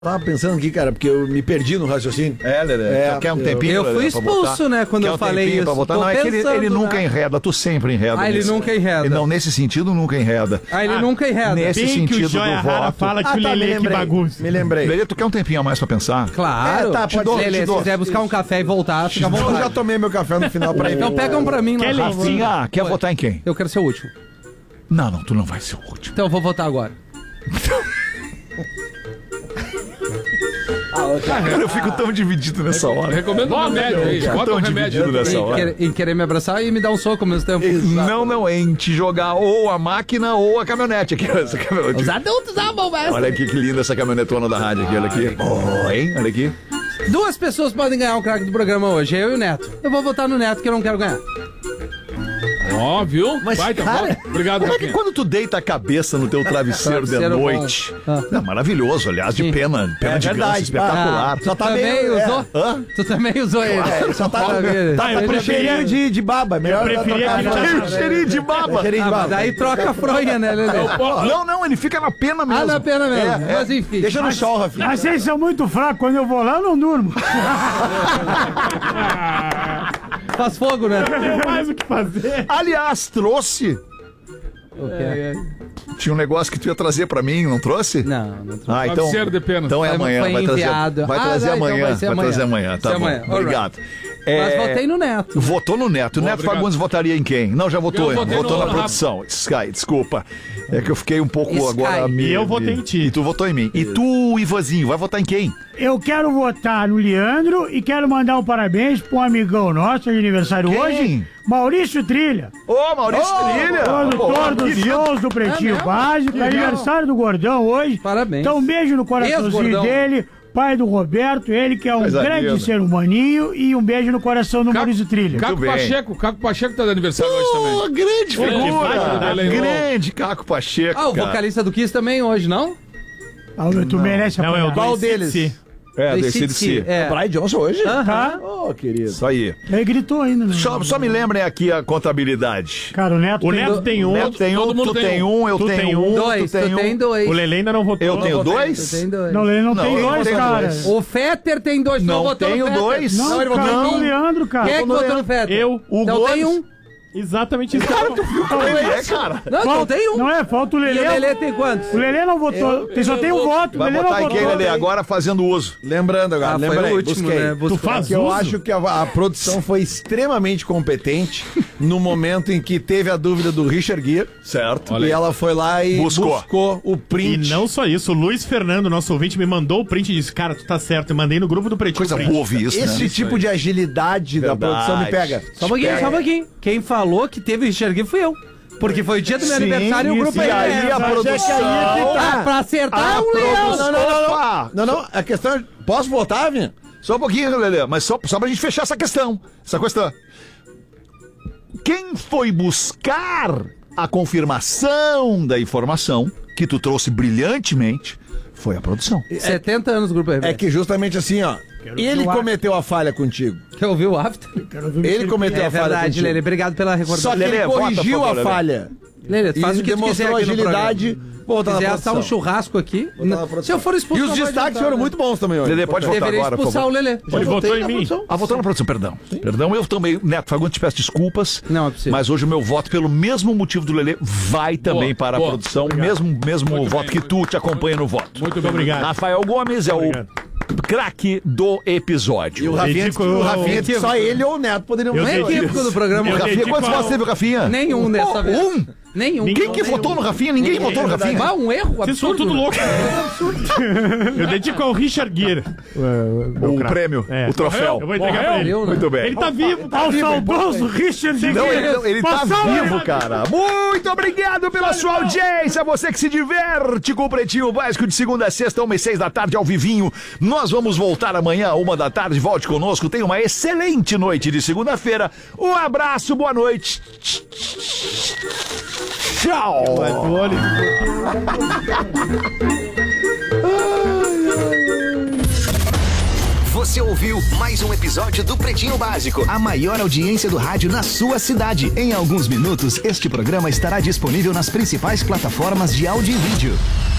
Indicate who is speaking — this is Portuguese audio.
Speaker 1: Tava pensando aqui, cara, porque eu me perdi no raciocínio.
Speaker 2: Lelê, quer um tempinho?
Speaker 3: Eu fui expulso, né, quando eu falei isso.
Speaker 2: Pra botar? Não, é que ele nunca enreda, tu sempre enreda.
Speaker 3: Ah, ele nunca enreda.
Speaker 2: Não, nesse sentido, nunca enreda.
Speaker 3: Ah, ele nunca enreda.
Speaker 2: Nesse sentido do voto.
Speaker 4: Fala que o Lelê que bagunça.
Speaker 1: Me lembrei.
Speaker 2: Lelê, tu quer um tempinho a mais pra pensar?
Speaker 3: Claro.
Speaker 1: Tá, pode ser.
Speaker 3: Lelê, se quiser buscar um café e voltar, fica à
Speaker 1: Eu
Speaker 3: vontade.
Speaker 1: já tomei meu café no final pra ir.
Speaker 3: Então pega um pra mim lá.
Speaker 2: Rafinha, quer votar em quem?
Speaker 3: Eu quero ser o último.
Speaker 2: Não, tu não vai ser o último.
Speaker 3: Então eu vou votar agora.
Speaker 2: Cara, eu fico tão dividido nessa hora.
Speaker 5: Recomendo um remédio aí. Bota um remédio
Speaker 2: nessa hora.
Speaker 3: Em querer me abraçar e me dar um soco ao mesmo tempo.
Speaker 2: Não, em te jogar ou a máquina ou a caminhonete aqui. Essa caminhonete.
Speaker 3: Os adultos amam essa.
Speaker 2: Olha aqui que linda essa caminhonetona da rádio aqui, olha aqui. Hein? Olha aqui.
Speaker 3: 2 pessoas podem ganhar o craque do programa hoje, eu e o Neto. Eu vou votar no Neto, que eu não quero ganhar.
Speaker 5: Ó, viu?
Speaker 1: Mas,
Speaker 5: Baita
Speaker 1: cara,
Speaker 5: voto. Obrigado,
Speaker 2: Como é que
Speaker 5: Rafinha.
Speaker 2: quando tu deita a cabeça no teu travesseiro de
Speaker 3: Travesseiro
Speaker 2: noite?
Speaker 3: bom.
Speaker 2: Não, maravilhoso, aliás, de pena de ganso,
Speaker 1: verdade,
Speaker 2: espetacular.
Speaker 1: Só tá
Speaker 3: também
Speaker 1: meio...
Speaker 3: usou?
Speaker 2: Hã?
Speaker 3: Tu também usou ele.
Speaker 1: Só tá...
Speaker 3: Maravilha.
Speaker 1: Tá
Speaker 4: eu
Speaker 1: com cheirinho de baba. Melhor
Speaker 4: preferia
Speaker 1: trocar
Speaker 4: que
Speaker 2: Tem um cheirinho de baba.
Speaker 1: cheirinho de
Speaker 3: Ah, mas
Speaker 1: baba.
Speaker 3: daí troca a fronha, né, Lelê?
Speaker 2: Não, ele fica na pena mesmo.
Speaker 3: Ah, na pena mesmo. Mas enfim.
Speaker 1: Deixa no sol, Rafinha.
Speaker 4: Mas vocês são muito fracos. Quando eu vou lá, eu não durmo.
Speaker 3: Faz fogo, né?
Speaker 4: Tem mais o que fazer.
Speaker 2: Aliás, trouxe.
Speaker 3: O quê?
Speaker 2: Tinha um negócio que tu ia trazer pra mim, não trouxe?
Speaker 3: Não trouxe.
Speaker 2: Ah, então.
Speaker 5: Travesseiro de pena.
Speaker 2: Então é
Speaker 3: Foi
Speaker 2: amanhã, vai trazer.
Speaker 3: enviado.
Speaker 2: Vai
Speaker 3: Ah,
Speaker 2: trazer
Speaker 3: não, então
Speaker 2: amanhã.
Speaker 3: vai ser
Speaker 2: Vai
Speaker 3: amanhã.
Speaker 2: trazer amanhã, tá
Speaker 3: Vai ser
Speaker 2: bom.
Speaker 3: amanhã.
Speaker 2: Obrigado.
Speaker 3: Mas votei no Neto.
Speaker 2: Votou no Neto. O Neto
Speaker 5: obrigado.
Speaker 2: Fagundes votaria em quem? Não, já votou.
Speaker 5: Eu votei
Speaker 2: Votou
Speaker 5: no
Speaker 2: na produção. Sky, desculpa. É que eu fiquei um pouco
Speaker 3: Sky.
Speaker 2: agora...
Speaker 4: E eu votei em ti.
Speaker 2: E tu votou em mim. E tu, Ivanzinho, vai votar em quem?
Speaker 4: Eu quero votar no Leandro e quero mandar um parabéns pra um amigão nosso de aniversário
Speaker 2: Quem?
Speaker 4: hoje, Maurício Trilha.
Speaker 2: Ô, Maurício Trilha!
Speaker 4: Produtor dos shows do Pretinho
Speaker 3: mesmo?
Speaker 4: Básico, aniversário do Gordão hoje.
Speaker 3: Parabéns.
Speaker 4: Então um beijo no coraçãozinho
Speaker 3: Ex-Gordão.
Speaker 4: dele, pai do Roberto, ele que é um
Speaker 2: Coisa
Speaker 4: grande
Speaker 2: linda.
Speaker 4: ser humaninho, e um beijo no coração do Maurício Trilha.
Speaker 5: Caco
Speaker 2: bem.
Speaker 5: Pacheco tá de aniversário hoje também.
Speaker 2: Ô, grande
Speaker 5: Ô, que baita
Speaker 2: figura!
Speaker 5: Belém,
Speaker 2: Grande Caco Pacheco,
Speaker 3: Ah, o
Speaker 2: cara.
Speaker 3: vocalista do Kiss também hoje, não?
Speaker 4: Ah, tu merece a
Speaker 1: Qual deles?
Speaker 2: É,
Speaker 3: Do
Speaker 2: desse
Speaker 3: AC/DC. É.
Speaker 1: Brian Johnson hoje?
Speaker 4: Tá?
Speaker 1: Ô, querido.
Speaker 2: Isso aí.
Speaker 4: Ele gritou ainda, né?
Speaker 2: Só me lembrem aqui a contabilidade.
Speaker 4: Cara, o Neto tem um.
Speaker 2: Eu tenho
Speaker 5: todo
Speaker 2: um,
Speaker 5: mundo
Speaker 2: tu
Speaker 5: tem
Speaker 2: tem um, eu
Speaker 4: Tu
Speaker 2: tenho
Speaker 4: tem
Speaker 2: um,
Speaker 3: Dois,
Speaker 2: tu tem um.
Speaker 3: dois.
Speaker 4: O Lelê ainda não votou.
Speaker 2: Eu tenho
Speaker 3: Tu
Speaker 2: dois?
Speaker 3: tem dois.
Speaker 4: Não, ele não tem
Speaker 2: eu
Speaker 4: dois,
Speaker 2: tenho
Speaker 4: cara.
Speaker 2: dois.
Speaker 3: O Fetter tem dois. tu
Speaker 2: Não
Speaker 3: votou no
Speaker 2: tenho
Speaker 3: Fetter.
Speaker 2: dois.
Speaker 4: Não,
Speaker 3: ele votou
Speaker 4: cara,
Speaker 3: em
Speaker 4: o
Speaker 3: mim.
Speaker 4: Leandro, cara.
Speaker 3: Quem é que votou no Fetter?
Speaker 4: Eu.
Speaker 2: O
Speaker 3: Então
Speaker 2: Gomes.
Speaker 3: tem um.
Speaker 4: Exatamente isso.
Speaker 2: Cara.
Speaker 3: Não, então tem um.
Speaker 4: Não é, falta o
Speaker 3: E
Speaker 4: Lelê.
Speaker 3: o Lelê tem quantos?
Speaker 4: O Lelê não votou. Só tem um voto. O
Speaker 2: Vai
Speaker 4: Lelê não
Speaker 2: botar em quem,
Speaker 4: votou.
Speaker 2: Lelê? Agora fazendo uso.
Speaker 1: Lembrando agora,
Speaker 3: Ah, foi
Speaker 1: lembrei,
Speaker 3: o último,
Speaker 1: busquei.
Speaker 3: né?
Speaker 4: Tu faz
Speaker 1: Que eu
Speaker 4: uso?
Speaker 1: acho que a produção foi extremamente competente no momento em que teve a dúvida do Richard Gere.
Speaker 2: Certo.
Speaker 1: E ela foi lá e
Speaker 2: Buscou.
Speaker 1: o
Speaker 6: E
Speaker 1: print.
Speaker 6: não só isso, o Luiz Fernando, nosso ouvinte, me mandou o print e disse: cara, tu tá certo. Eu mandei no grupo do Pretinho.
Speaker 2: Coisa
Speaker 6: print.
Speaker 2: boa ouvir isso,
Speaker 1: Esse
Speaker 2: né?
Speaker 1: tipo de agilidade da
Speaker 2: Verdade.
Speaker 1: produção me pega.
Speaker 3: Só um pouquinho. Quem falou que teve o Richard Gere fui eu. Porque foi o dia do meu aniversário e o grupo
Speaker 2: E aí a produção...
Speaker 3: Ah, pra acertar é um leão.
Speaker 2: Opa!
Speaker 1: Não, a questão é, posso votar, Vinha?
Speaker 2: Só um pouquinho, Lelê, mas só pra gente fechar essa questão. Quem foi buscar a confirmação da informação que tu trouxe brilhantemente foi a produção.
Speaker 3: 70 anos o grupo RBS.
Speaker 1: É que justamente assim, ó, ele cometeu a falha contigo.
Speaker 3: Quer ouvir o after?
Speaker 1: Ele cometeu
Speaker 3: É
Speaker 1: a falha
Speaker 3: verdade,
Speaker 1: contigo.
Speaker 3: Lelê. Obrigado pela recordação.
Speaker 1: Só que ele
Speaker 2: Lelê, vota,
Speaker 1: corrigiu
Speaker 2: por favor,
Speaker 1: a
Speaker 2: Lelê.
Speaker 1: falha.
Speaker 3: Lelê, tu faz
Speaker 1: E
Speaker 3: o que tu quiser
Speaker 1: demonstrou
Speaker 3: aqui no
Speaker 1: agilidade. Vou
Speaker 3: Se
Speaker 1: botar na
Speaker 3: quiser assar um
Speaker 1: produção.
Speaker 3: churrasco aqui.
Speaker 1: Botar na produção.
Speaker 3: Se eu for expulso,
Speaker 1: E os
Speaker 3: não vai
Speaker 1: destaques
Speaker 3: adiantar,
Speaker 1: foram
Speaker 3: né?
Speaker 1: muito bons também hoje.
Speaker 2: Lelê, pode voltar
Speaker 3: Deveria
Speaker 2: agora, por
Speaker 3: expulsar
Speaker 2: favor.
Speaker 3: o Lelê.
Speaker 4: Ele votou em mim.
Speaker 2: Votou na produção, perdão. Perdão, eu também. Neto Fagundes, te peço desculpas.
Speaker 3: Não, é possível.
Speaker 2: Mas hoje o meu voto, pelo mesmo motivo do Lelê, vai também para a
Speaker 5: boa.
Speaker 2: produção. Mesmo
Speaker 5: Muito
Speaker 2: voto
Speaker 5: bem.
Speaker 2: que tu te acompanha no voto.
Speaker 5: Muito bem.
Speaker 6: Obrigado.
Speaker 2: Rafael Gomes é
Speaker 6: Obrigado.
Speaker 2: o craque do episódio.
Speaker 1: E o Rafinha,
Speaker 6: Dedico-
Speaker 1: o Rafinha disse que só ele ou o Neto poderiam
Speaker 3: Não é
Speaker 1: fazer hoje.
Speaker 3: equívoco do programa.
Speaker 6: Eu
Speaker 2: Rafinha,
Speaker 6: dedico
Speaker 2: quantos
Speaker 6: ao-
Speaker 2: votos teve o Rafinha?
Speaker 3: Nenhum dessa vez.
Speaker 2: Um?
Speaker 3: Nenhum.
Speaker 2: Quem que votou no Rafinha? Ninguém votou no Rafinha.
Speaker 3: Ah, um erro
Speaker 6: Vocês são
Speaker 3: absurdo.
Speaker 6: tudo louco. Eu dedico ao Richard Gere.
Speaker 2: O prêmio,
Speaker 6: É.
Speaker 2: o troféu.
Speaker 6: Eu vou entregar pra ele.
Speaker 3: Morreu, né?
Speaker 2: Muito bem.
Speaker 6: Ele tá vivo.
Speaker 4: Ao saudoso Richard Gere.
Speaker 2: Não, ele tá
Speaker 4: Passou,
Speaker 2: vivo,
Speaker 4: né?
Speaker 2: cara. Muito obrigado pela sua audiência. Você que se diverte com o Pretinho Básico de segunda a sexta, 1h06 da tarde, ao vivinho. Nós vamos voltar amanhã, 1 da tarde. Volte conosco. Tenha uma excelente noite de segunda-feira. Um abraço, boa noite. Tchau.
Speaker 7: Você ouviu mais um episódio do Pretinho Básico, a maior audiência do rádio na sua cidade. Em alguns minutos, este programa estará disponível nas principais plataformas de áudio e vídeo.